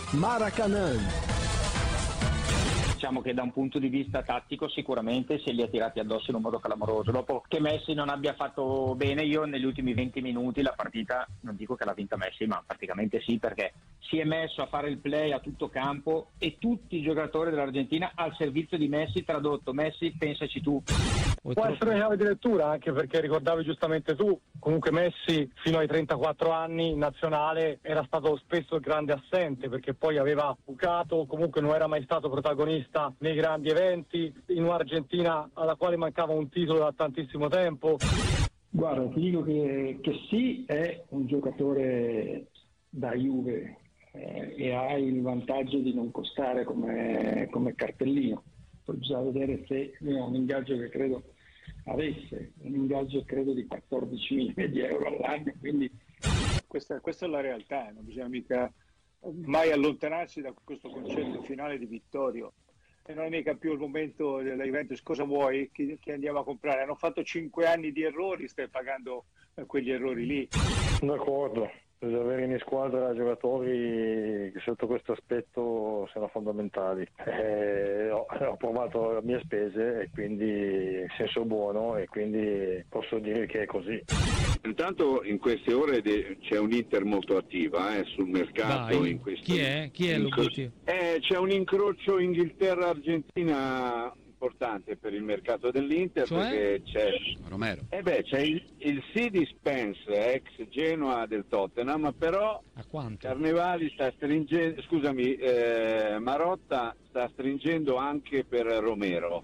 Maracanã. Diciamo che da un punto di vista tattico sicuramente se li ha tirati addosso in un modo clamoroso. Dopo che Messi non abbia fatto bene, io negli ultimi 20 minuti la partita non dico che l'ha vinta Messi, ma praticamente sì, perché si è messo a fare il play a tutto campo e tutti i giocatori dell'Argentina al servizio di Messi, tradotto: Messi, pensaci tu. Può essere una chiave di lettura, anche perché ricordavi giustamente tu, comunque Messi fino ai 34 anni in nazionale era stato spesso il grande assente, perché poi aveva bucato, comunque non era mai stato protagonista nei grandi eventi, in un'Argentina alla quale mancava un titolo da tantissimo tempo. Guarda, ti dico che sì, è un giocatore da Juve e ha il vantaggio di non costare come cartellino. Poi bisogna vedere se è un ingaggio che credo avesse, un ingaggio credo di 14 milioni di euro all'anno, quindi questa è la realtà, non bisogna mica mai allontanarsi da questo concetto finale di Vittorio. E non è mica più il momento della Juventus, cosa vuoi che andiamo a comprare? Hanno fatto 5 anni di errori, stai pagando quegli errori lì. D'accordo, bisogna avere in squadra giocatori che sotto questo aspetto siano fondamentali. Ho provato a mie spese e quindi in senso buono, e quindi posso dire che è così. Intanto in queste ore c'è un'Inter molto attiva sul mercato. Vai. Chi è l'obiettivo? C'è un incrocio Inghilterra-Argentina importante per il mercato dell'Inter, cioè? Perché c'è Romero. C'è il sì di Spence, ex Genoa del Tottenham, però A quanto? Carnevali sta stringendo, Marotta sta stringendo anche per Romero.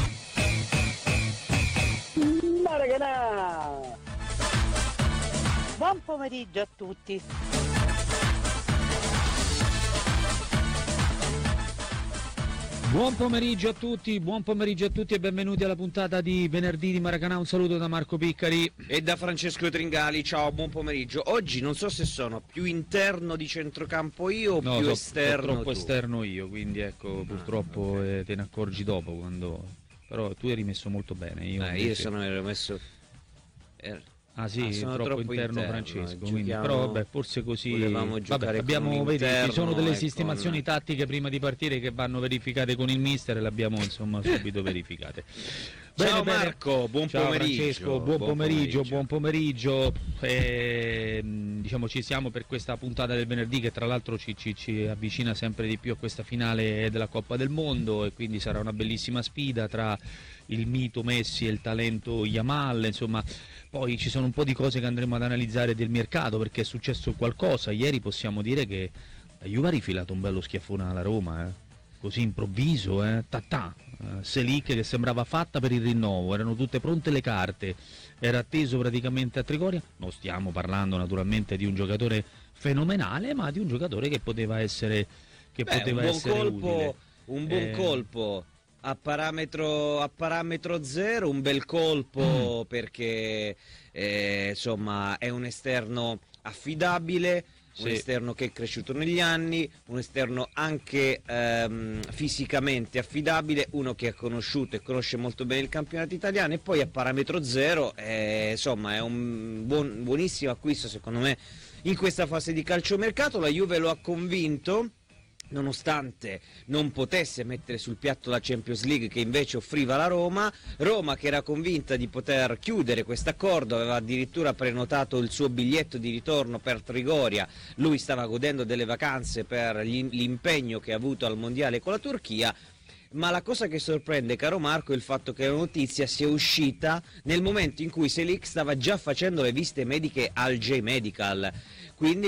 Maracanã! Buon pomeriggio a tutti. Buon pomeriggio a tutti e benvenuti alla puntata di venerdì di Maracanã. Un saluto da Marco Piccari e da Francesco Tringali. Ciao, buon pomeriggio. Oggi non so se sono più interno di centrocampo io o più esterno troppo tu. esterno io, quindi ecco, purtroppo te ne accorgi dopo quando. Però tu eri messo molto bene. Io ero messo. Ah sì, sono troppo interno Francesco, quindi, giochiamo, però vabbè, forse così. Vabbè, ci sono delle sistemazioni tattiche prima di partire che vanno verificate con il mister e le abbiamo insomma subito verificate. Ciao Marco, buon Ciao pomeriggio. Francesco, buon pomeriggio. Diciamo ci siamo per questa puntata del venerdì che tra l'altro ci avvicina sempre di più a questa finale della Coppa del Mondo, e quindi sarà una bellissima sfida tra il mito Messi e il talento Yamal, insomma. Poi ci sono un po' di cose che andremo ad analizzare del mercato, perché è successo qualcosa. Ieri possiamo dire che la Juve ha rifilato un bello schiaffone alla Roma, così improvviso, Selic che sembrava fatta per il rinnovo, erano tutte pronte le carte, era atteso praticamente a Trigoria. Non stiamo parlando naturalmente di un giocatore fenomenale, ma di un giocatore che poteva essere utile. Un buon colpo a parametro zero, un bel colpo perché insomma è un esterno affidabile, un esterno che è cresciuto negli anni, un esterno anche fisicamente affidabile, uno che ha conosciuto e conosce molto bene il campionato italiano, e poi a parametro zero insomma è un buonissimo acquisto secondo me in questa fase di calciomercato. La Juve lo ha convinto, nonostante non potesse mettere sul piatto la Champions League che invece offriva la Roma che era convinta di poter chiudere questo accordo, aveva addirittura prenotato il suo biglietto di ritorno per Trigoria. Lui stava godendo delle vacanze per l'impegno che ha avuto al mondiale con la Turchia. Ma la cosa che sorprende, caro Marco, è il fatto che la notizia sia uscita nel momento in cui Selic stava già facendo le visite mediche al J-Medical, quindi